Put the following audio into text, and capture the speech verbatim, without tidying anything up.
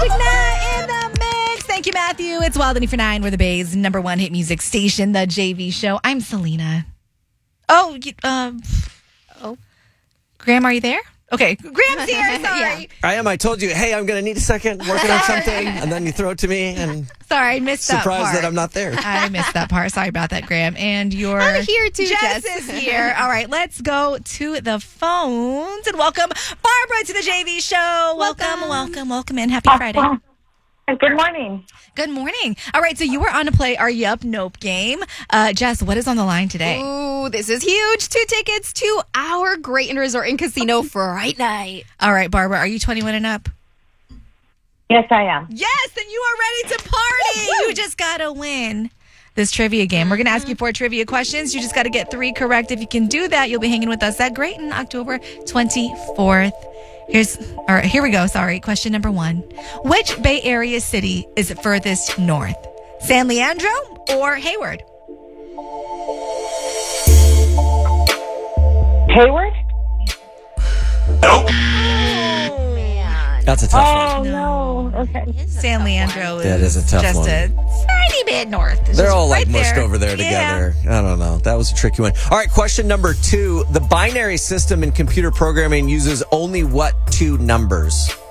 Magic Nine in the mix. Thank you, Matthew. It's Wild and E for Nine. We're the Bay's number one hit music station, the J V Show. I'm Selena. Oh, you, um, oh, Graham, are you there? Okay, Graham's here. Sorry. Yeah. I am. I told you, hey, I'm going to need a second working on something, and then you throw it to me, and sorry, I missed that part. Surprised that I'm not there. I missed that part. Sorry about that, Graham. And you're I'm here too, Jess. Jess. is here. All right, let's go to the phones and welcome Barbara to the J V Show. Welcome, welcome, welcome, welcome in. Happy Friday. Good morning. Good morning. All right, so you were on to play Are You Up? Nope game. Uh, Jess, what is on the line today? Ooh, this is huge. Two tickets to our Great Resort and Casino Fright Night. All right, Barbara, are you twenty-one and up? Yes, I am. Yes, then you are ready to party. You just got to win this trivia game. We're going to ask you four trivia questions. You just got to get three correct. If you can do that, you'll be hanging with us at Grayton October twenty-fourth. Here's, all right, here we go. Sorry. Question number one. Which Bay Area city is furthest north? San Leandro or Hayward? Hayward? Oh, man. That's a tough Oh, one. no. Okay. San Leandro is, That is a tough just one. a tiny bit north. It's They're just all like right mushed there. over there Yeah. together. I don't know. That was a tricky one. All right, question number two. The binary system in computer programming uses only what two numbers?